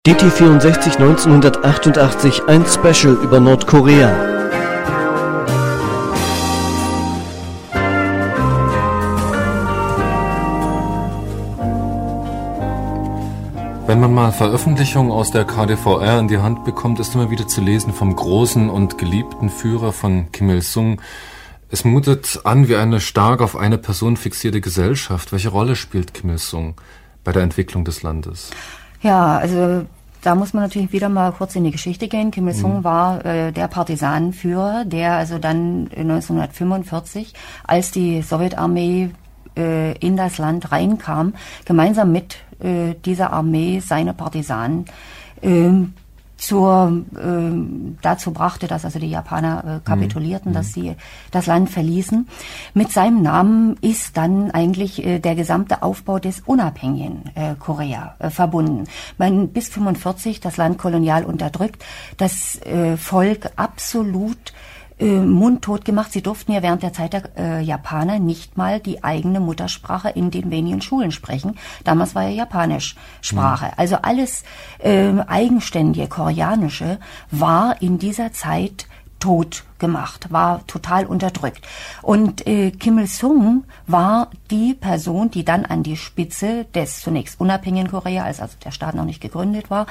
DT64 1988, ein Special über Nordkorea. Wenn man mal Veröffentlichungen aus der KDVR in die Hand bekommt, ist immer wieder zu lesen vom großen und geliebten Führer von Kim Il-sung. Es mutet an wie eine stark auf eine Person fixierte Gesellschaft. Welche Rolle spielt Kim Il-sung bei der Entwicklung des Landes? Ja, also da muss man natürlich wieder mal kurz in die Geschichte gehen. Kim Il-sung war der Partisanenführer, der also dann 1945, als die Sowjetarmee in das Land reinkam, gemeinsam mit dieser Armee seine Partisanen dazu brachte, dass also die Japaner kapitulierten, dass sie das Land verließen. Mit seinem Namen ist dann eigentlich der gesamte Aufbau des unabhängigen Korea verbunden. Bis 1945 das Land kolonial unterdrückt, das Volk absolut mundtot gemacht. Sie durften ja während der Zeit der Japaner nicht mal die eigene Muttersprache in den wenigen Schulen sprechen. Damals war ja Japanisch Sprache. Also alles eigenständige Koreanische war in dieser Zeit tot gemacht, war total unterdrückt. Und Kim Il-sung war die Person, die dann an die Spitze des zunächst unabhängigen Korea, als also der Staat noch nicht gegründet war,